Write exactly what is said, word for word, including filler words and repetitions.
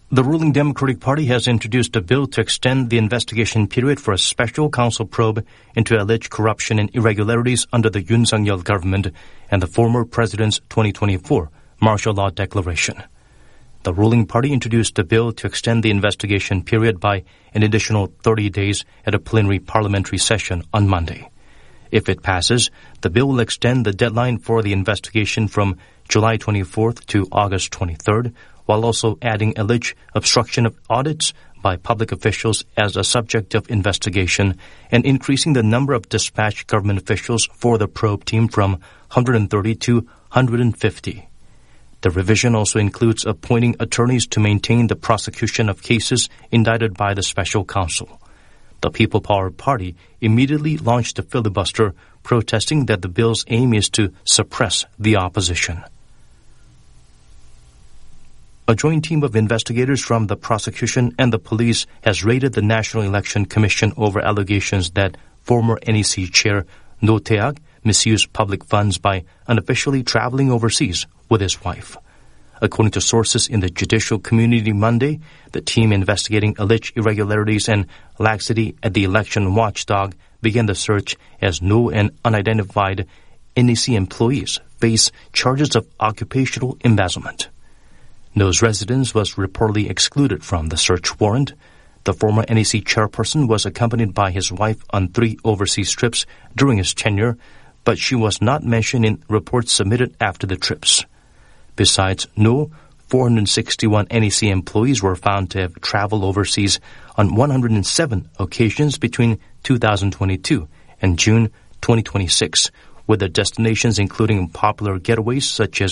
The ruling Democratic Party has introduced a bill to extend the investigation period for a special counsel probe into alleged corruption and irregularities under the Yoon Suk-yeol government and the former president's twenty twenty-four martial law declaration. The ruling party introduced a bill to extend the investigation period by an additional thirty days at a plenary parliamentary session on Monday. If it passes, the bill will extend the deadline for the investigation from July twenty-fourth to August twenty-third, while also adding alleged obstruction of audits by public officials as a subject of investigation and increasing the number of dispatched government officials for the probe team from one hundred thirty to one hundred fifty. The revision also includes appointing attorneys to maintain the prosecution of cases indicted by the special counsel. The People Power Party immediately launched a filibuster, protesting that the bill's aim is to suppress the opposition. A joint team of investigators from the prosecution and the police has raided the National Election Commission over allegations that former N E C chair No Tae-ak misused public funds by unofficially traveling overseas with his wife. According to sources in the judicial community Monday, the team investigating alleged irregularities and laxity at the election watchdog began the search as No and unidentified N E C employees face charges of occupational embezzlement. No's residence was reportedly excluded from the search warrant. The former N E C chairperson was accompanied by his wife on three overseas trips during his tenure, but she was not mentioned in reports submitted after the trips. Besides No, four hundred sixty-one N E C employees were found to have traveled overseas on one hundred seven occasions between two thousand twenty-two and June twenty twenty-six, with the destinations including popular getaways such as